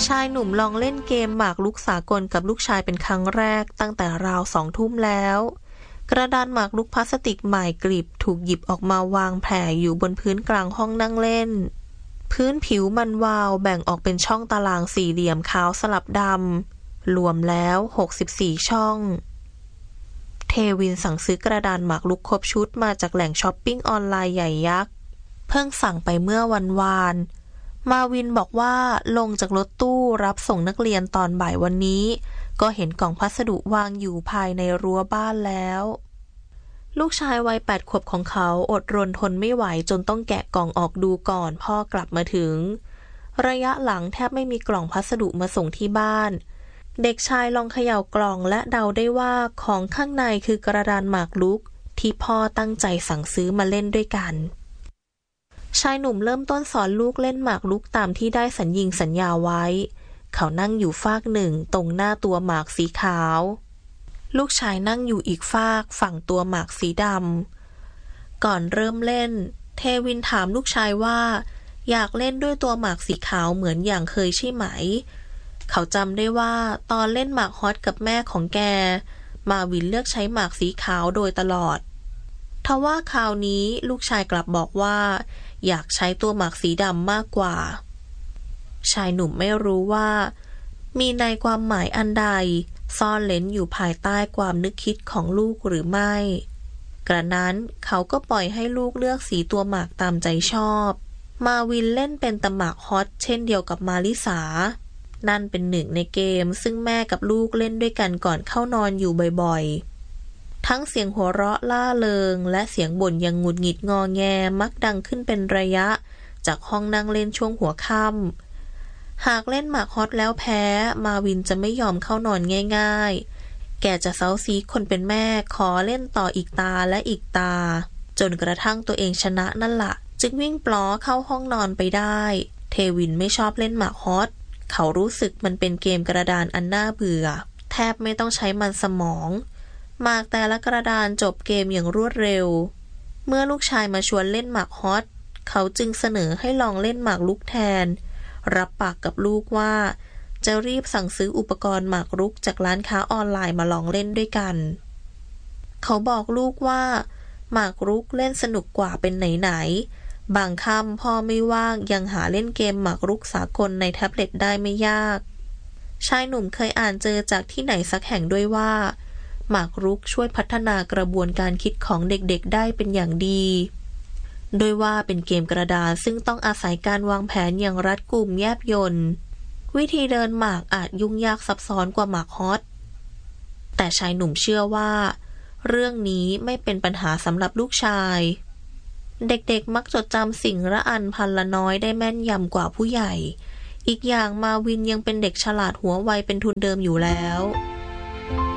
ชายหนุ่มลองเล่นเกมหมากรุกสากลกับลูกชายเป็นครั้งแรกตั้งแต่ราว2 ทุ่มแล้วกระดานหมากรุกพลาสติกใหม่กริบถูกหยิบออกมาวางแผ่อยู่บนพื้นกลางห้องนั่งเล่นพื้นผิวมันวาวแบ่งออกเป็นช่องตารางสี่เหลี่ยมขาวสลับดำรวมแล้ว64ช่องเทวินสั่งซื้อกระดานหมากรุกครบชุดมาจากแหล่งช้อปปิ้งออนไลน์ใหญ่ยักษ์เพิ่งสั่งไปเมื่อวันวานมาวินบอกว่าลงจากรถตู้รับส่งนักเรียนตอนบ่ายวันนี้ก็เห็นกล่องพัสดุวางอยู่ภายในรั้วบ้านแล้วลูกชายวัย8 ขวบของเขาอดรนทนไม่ไหวจนต้องแกะกล่องออกดูก่อนพ่อกลับมาถึงระยะหลังแทบไม่มีกล่องพัสดุมาส่งที่บ้านเด็กชายลองเขย่ากล่องและเดาได้ว่าของข้างในคือกระดานหมากรุกที่พ่อตั้งใจสั่งซื้อมาเล่นด้วยกันชายหนุ่มเริ่มต้นสอนลูกเล่นหมากรุกตามที่ได้สัญญาไว้เขานั่งอยู่ฟากหนึ่งตรงหน้าตัวหมากสีขาวลูกชายนั่งอยู่อีกฟากฝั่งตัวหมากสีดำก่อนเริ่มเล่นเทวินถามลูกชายว่าอยากเล่นด้วยตัวหมากสีขาวเหมือนอย่างเคยใช่ไหมเขาจำได้ว่าตอนเล่นหมากฮอตกับแม่ของแกมาวินเลือกใช้หมากสีขาวโดยตลอดทว่าคราวนี้ลูกชายกลับบอกว่าอยากใช้ตัวหมากสีดำมากกว่าชายหนุ่มไม่รู้ว่ามีในความหมายอันใดซ่อนเร้นอยู่ภายใต้ความนึกคิดของลูกหรือไม่กระนั้นเขาก็ปล่อยให้ลูกเลือกสีตัวหมากตามใจชอบมาวินเล่นเป็นตะหมากฮอตเช่นเดียวกับมาลิสานั่นเป็นหนึ่งในเกมซึ่งแม่กับลูกเล่นด้วยกันก่อนเข้านอนอยู่บ่อยๆทั้งเสียงหัวเราะล่าเริงและเสียงบ่นยังหงุดหงิดงอแงมักดังขึ้นเป็นระยะจากห้องนั่งเล่นช่วงหัวค่ำหากเล่นหมากฮอตแล้วแพ้มาวินจะไม่ยอมเข้านอนง่ายๆแกจะเซ้าซีคนเป็นแม่ขอเล่นต่ออีกตาและอีกตาจนกระทั่งตัวเองชนะนั่นละจึงวิ่งปลอเข้าห้องนอนไปได้เทวินไม่ชอบเล่นหมากฮอตเขารู้สึกมันเป็นเกมกระดานอันน่าเบื่อแทบไม่ต้องใช้มันสมองหมากแต่ละกระดานจบเกมอย่างรวดเร็วเมื่อลูกชายมาชวนเล่นหมากฮอตเขาจึงเสนอให้ลองเล่นหมากรุกแทนรับปากกับลูกว่าจะรีบสั่งซื้ออุปกรณ์หมากรุกจากร้านค้าออนไลน์มาลองเล่นด้วยกันเขาบอกลูกว่าหมากรุกเล่นสนุกกว่าเป็นไหนบางค่ำพ่อไม่ว่างยังหาเล่นเกมหมากรุกสากลในแท็บเล็ตได้ไม่ยากชายหนุ่มเคยอ่านเจอจากที่ไหนสักแห่งด้วยว่าหมากรุกช่วยพัฒนากระบวนการคิดของเด็กๆได้เป็นอย่างดีโดยว่าเป็นเกมกระดานซึ่งต้องอาศัยการวางแผนอย่างรัดกุมแยบยลวิธีเดินหมากอาจยุ่งยากซับซ้อนกว่าหมากฮอตแต่ชายหนุ่มเชื่อว่าเรื่องนี้ไม่เป็นปัญหาสำหรับลูกชายเด็กๆมักจดจำสิ่งละอันพันละน้อยได้แม่นยำกว่าผู้ใหญ่อีกอย่างมาวินยังเป็นเด็กฉลาดหัวไวเป็นทุนเดิมอยู่แล้ว